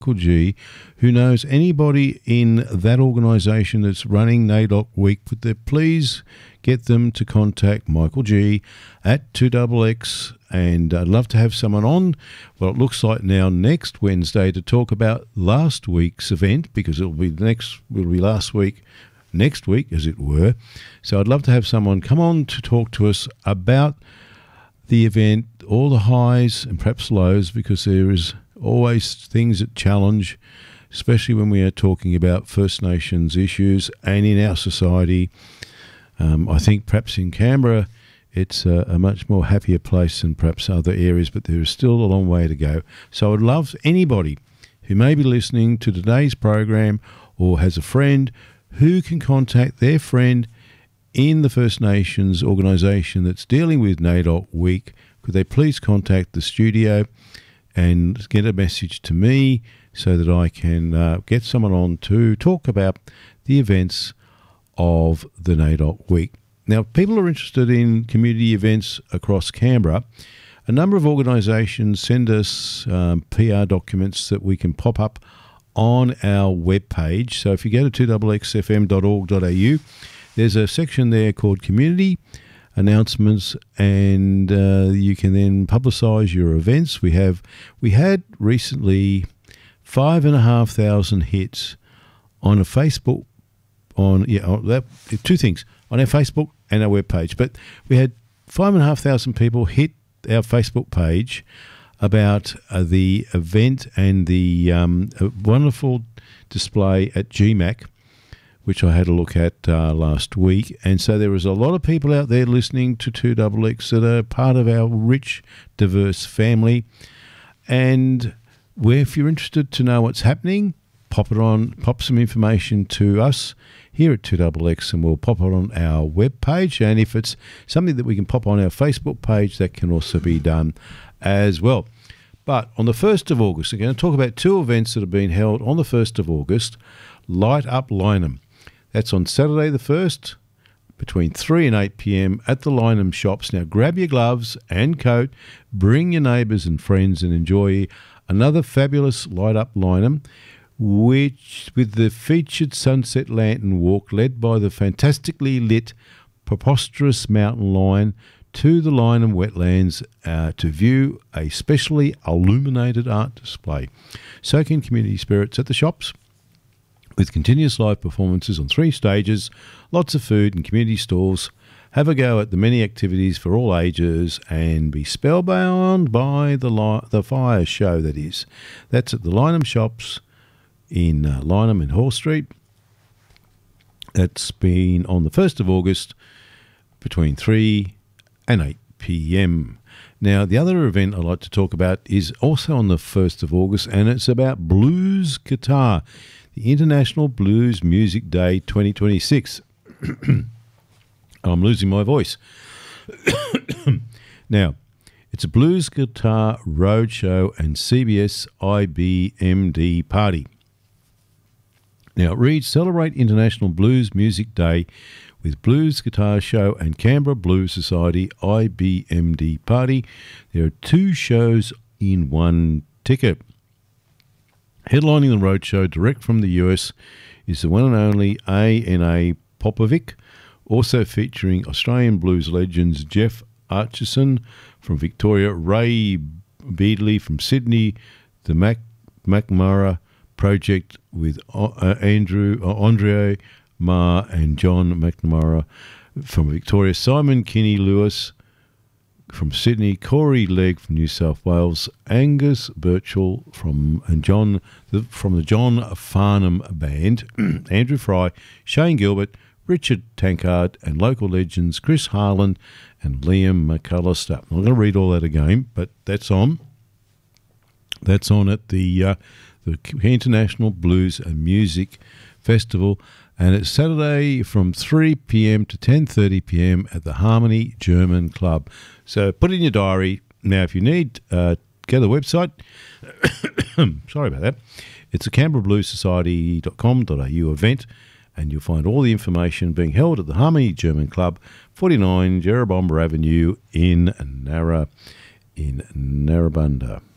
Michael G, who knows anybody in that organisation that's running NAIDOC Week, please get them to contact Michael G at 2XX, and I'd love to have someone on, well, it looks like now next Wednesday, to talk about last week's event, because it'll be last week, next week, as it were. So I'd love to have someone come on to talk to us about the event, all the highs and perhaps lows, because there is always things that challenge, especially when we are talking about First Nations issues and in our society. I think perhaps in Canberra it's a much more happier place than perhaps other areas, but there is still a long way to go. So I would love anybody who may be listening to today's program or has a friend who can contact their friend in the First Nations organisation that's dealing with NAIDOC Week. Could they please contact the studio and get a message to me so that I can get someone on to talk about the events of the NAIDOC Week. Now, people are interested in community events across Canberra. A number of organisations send us PR documents that we can pop up on our webpage. So if you go to 2xxfm.org.au, there's a section there called Community Announcements, and you can then publicise your events. We had recently 5,500 hits on a Facebook, two things, on our Facebook and our webpage. But we had 5,500 people hit our Facebook page about the event and the wonderful display at GMAC, which I had a look at last week. And so there was a lot of people out there listening to 2XX that are part of our rich, diverse family. And if you're interested to know what's happening, pop some information to us here at 2XX, and we'll pop it on our webpage. And if it's something that we can pop on our Facebook page, that can also be done as well. But on the 1st of August, we're going to talk about two events that have been held on the 1st of August. Light Up Lyneham. That's on Saturday the 1st between 3 and 8 p.m. at the Lyneham shops. Now grab your gloves and coat, bring your neighbours and friends, and enjoy another fabulous Light Up Lyneham, which with the featured Sunset Lantern Walk led by the fantastically lit Preposterous Mountain Lion to the Lyneham wetlands to view a specially illuminated art display. Soak in community spirits at the shops with continuous live performances on 3 stages, lots of food and community stalls. Have a go at the many activities for all ages and be spellbound by the fire show that is. That's at the Lyneham shops in Lyneham and Hall Street. That's been on the 1st of August between 3 and 8 p.m. Now, the other event I'd like to talk about is also on the 1st of August, and it's about Blues Guitar, the International Blues Music Day 2026. I'm losing my voice. Now, it's a Blues Guitar Roadshow and CBS IBMD party. Now, it reads, Celebrate International Blues Music Day with Blues Guitar Show and Canberra Blues Society IBMD party. There are 2 shows in 1 ticket. Headlining the roadshow direct from the US is the one and only A.N.A. Popovic, also featuring Australian blues legends Jeff Archerson from Victoria, Ray Beadley from Sydney, the McMurray Project with Andre Marr and John McNamara from Victoria, Simon Kinney-Lewis from Sydney, Corey Legg from New South Wales, Angus Birchall from the John Farnham Band, Andrew Fry, Shane Gilbert, Richard Tankard, and local legends Chris Harland and Liam McAllister. I'm not going to read all that again, but that's on. That's on at the International Blues and Music Festival, and it's Saturday from 3 p.m. to 10:30 p.m. at the Harmony German Club. So put it in your diary. Now, if you need, go to the website. Sorry about that. It's a canberrabluessociety.com.au event, and you'll find all the information being held at the Harmony German Club, 49 Jerrabomber Avenue in Narrabundah.